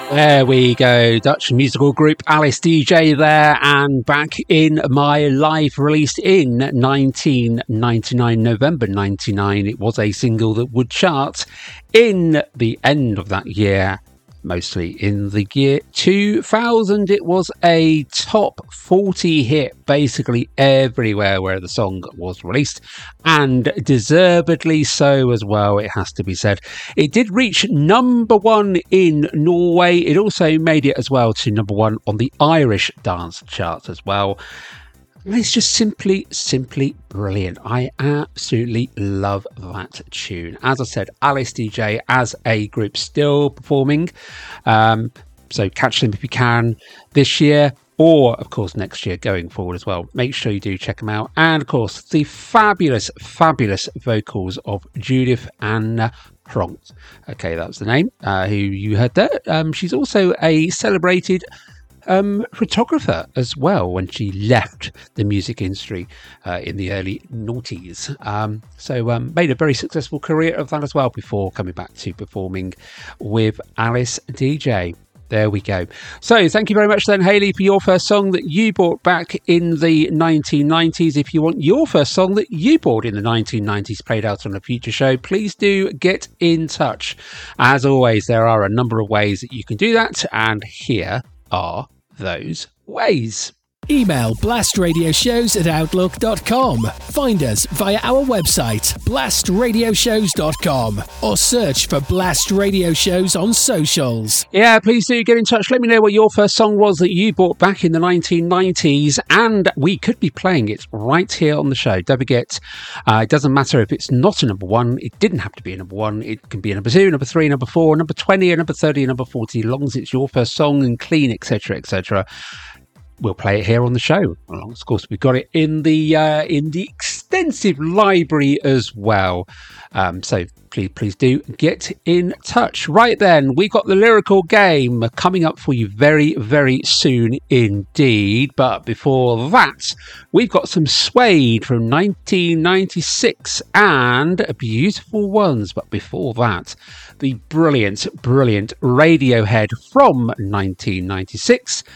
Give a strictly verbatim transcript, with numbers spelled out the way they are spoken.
There we go, Dutch musical group Alice D J there, and Back in My Life, released in nineteen ninety-nine, November ninety-nine. It was a single that would chart in the end of that year, mostly in the year two thousand. It was a top forty hit basically everywhere where the song was released, and deservedly so as well, it has to be said. It did reach number one in Norway. It also made it as well to number one on the Irish dance charts as well. It's just simply, simply brilliant. I absolutely love that tune. As I said, Alice D J as a group still performing. Um, so catch them if you can this year, or of course next year going forward as well. Make sure you do check them out. And of course, the fabulous, fabulous vocals of Judith Anna Pronk. Okay, that was the name, uh, who you heard there. Um, she's also a celebrated Um, photographer as well when she left the music industry uh, in the early noughties. Um, so um, made a very successful career of that as well before coming back to performing with Alice D J. There we go. So thank you very much then, Hayley, for your first song that you bought back in the nineteen nineties. If you want your first song that you bought in the nineteen nineties played out on a future show, please do get in touch. As always, there are a number of ways that you can do that, and here are those ways. Email blastradioshows at outlook dot com. Find us via our website, blast radio shows dot com, or search for Blast Radio Shows on socials. Yeah, please do get in touch. Let me know what your first song was that you bought back in the nineteen nineties, and we could be playing it right here on the show. Don't forget, uh, it doesn't matter if it's not a number one. It didn't have to be a number one. It can be a number two, number three, number four, number twenty, a number thirty, a number forty, as long as it's your first song and clean, et cetera, et cetera. We'll play it here on the show. Well, of course, we've got it in the uh, in the extensive library as well. Um, so please, please do get in touch. Right then, we've got the lyrical game coming up for you very, very soon indeed. But before that, we've got some Suede from nineteen ninety-six and Beautiful Ones. But before that, the brilliant, brilliant Radiohead from nineteen ninety-six